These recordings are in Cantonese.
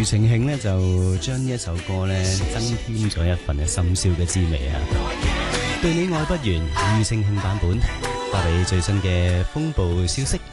庾澄慶呢就將呢一首歌呢增添咗一份嘅深宵嘅滋味啊！對你愛不完，庾澄慶版本，帶俾最新嘅風暴消息。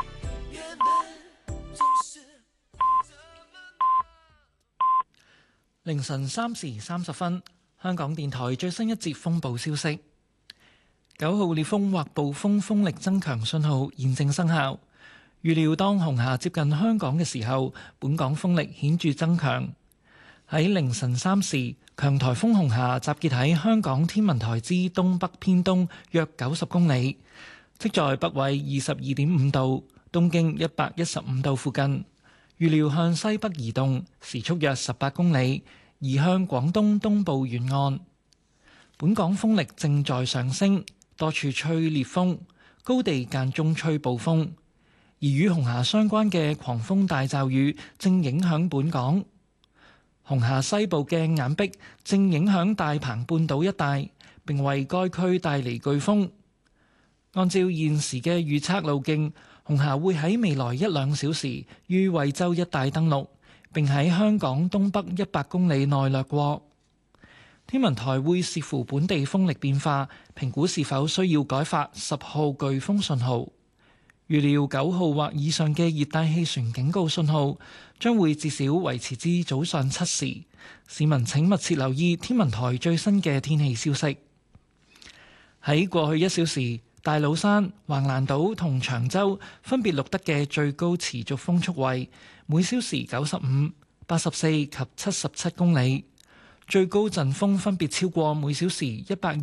凌晨3時30分，香港電台最新一節風暴消息：9號烈風或暴風風力增強信號現正生效。預料當紅霞接近香港嘅時候，本港風力顯著增強。喺凌晨3時，強颱風紅霞集結喺香港天文台之東北偏東約90公里，即在北緯22.5度、東經115度附近。預料向西北移動，時速約18公里，移向廣東東部沿岸。本港風力正在上升，多處吹烈風，高地間中吹暴風。而與紅霞相關嘅狂風大驟雨正影響本港。紅霞西部嘅眼壁正影響大鵬半島一帶，並為該區帶嚟颶風。按照現時嘅預測路徑，紅霞會喺未來1-2小時於惠州一帶登陸，並喺香港東北100公里內掠過。天文台會視乎本地風力變化，評估是否需要改發10號颶風信號。預料9號或以上嘅熱帶氣旋警告信號將會至少維持至早上7時。市民請密切留意天文台最新嘅天氣消息。喺過去1小時，大老山、橫瀾島同長洲分別錄得嘅最高持續風速為每小時95、84及77公里，最高陣風分別超過每小時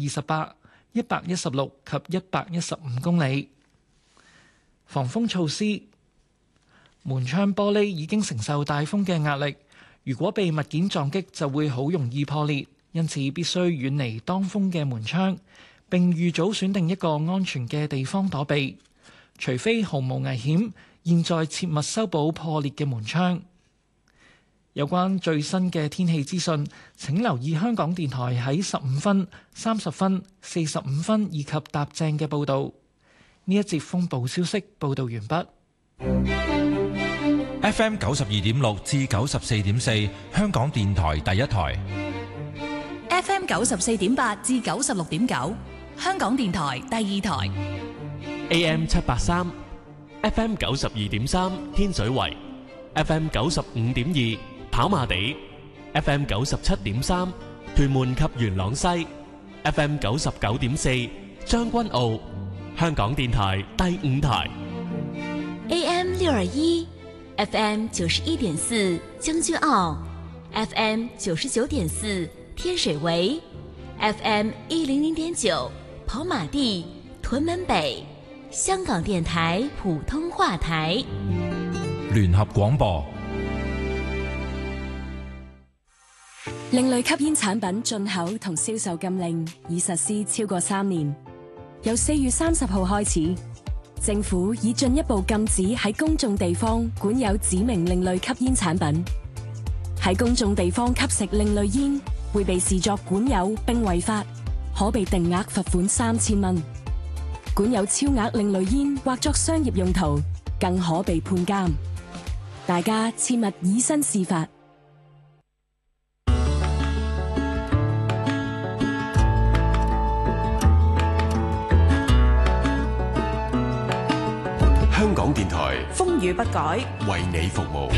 128、116及115公里。防風措施：門窗玻璃已經承受大風嘅壓力，如果被物件撞擊就會好容易破裂，因此必須遠離當風嘅門窗，並預早選定一個安全嘅地方躲避。除非毫無危險，現在切勿修補破裂嘅門窗。有關最新嘅天氣資訊，請留意香港電台喺15分、30分、45分以及踏正嘅報導。呢一節風暴消息報導完畢。 FM 92.6至94.4，香港電台第一台。 FM 94.8至96.9，香港電台第二台。 AM 783 FM 92.3，天水圍 FM 95.2，跑馬地 FM 97.3，屯門及元朗西 FM 99.4，將軍澳。香港電台第五台 AM 621 FM 91.4將軍澳 FM 99.4天水圍 FM 100.9跑馬地屯門北香港電台普通話台聯合廣播。 另類吸煙產品進口同銷售禁令已實施超過3年。由4月30號開始，政府已進一步禁止喺公眾地方管有指明另類吸煙產品。喺公眾地方吸食另類煙，會被視作管有並違法，可被定額罰款3000蚊。管有超額另類煙或作商業用途，更可被判監。大家切勿以身試法。 香港電台風雨不改， 為你服務，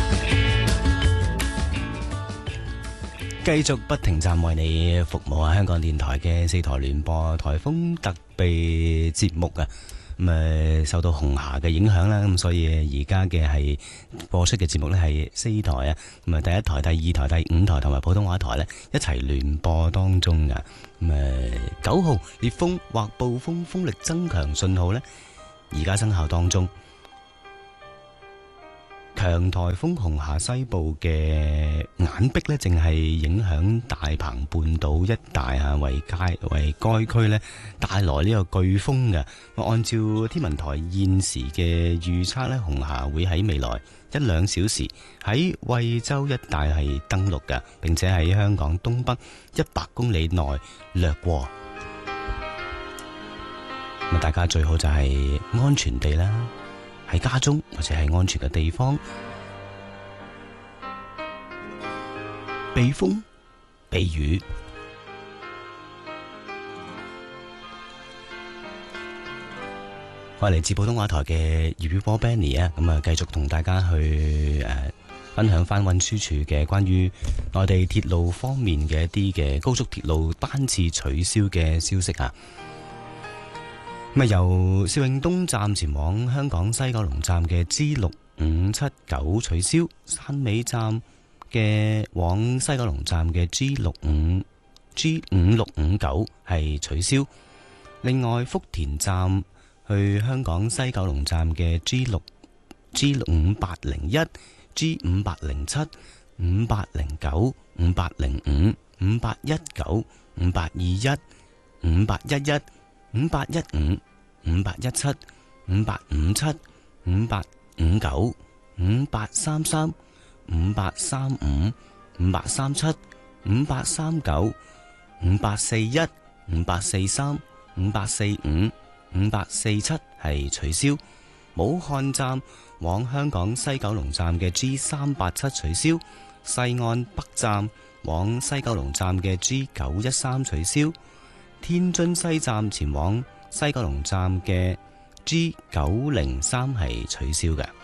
繼續不停站為你服務啊！香港電台嘅4台聯播颱風特備節目啊，受到紅霞嘅影響啦，咁所以而家嘅係播出嘅節目呢係4台啊，咁第一台、第二台、第5台同埋普通話台呢一齊聯播當中噶，咁9號烈風或暴風風力增強信號呢而家生效當中。強颱風紅霞西部嘅眼壁呢正係影響大鵬半島一帶啊，為該區呢帶來呢個颶風嘅。按照天文台現時嘅預測呢，紅霞會喺未來1-2小時喺惠州一帶係登陸嘅，並且喺香港東北100公里內掠過。咁大家最好就係安全地啦，喺家中或者係安全嘅地方避風避雨。我係嚟自普通話台嘅粵語播 Benny 啊，咁啊繼續同大家去分享翻運輸署嘅關於內地鐵路方面嘅一啲嘅高速鐵路班次取消嘅消息啊。咁啊由肇慶東站前往香港西九龍站嘅 G6579 取消，汕尾站嘅往西九龍站嘅 G5659 係取消。另外福田站去香港西九龍站嘅 G5801、G507、5809、5805、5819、5821、5811、5815、5817、5857、5859、5833、5835、5837、5839、5841、5843、5845、5847係取消。武漢站往香港西九龍站嘅 G387 取消。西岸北站往西九龍站嘅 G913 取消。天津西站前往西九龍站嘅 G903 係取消嘅。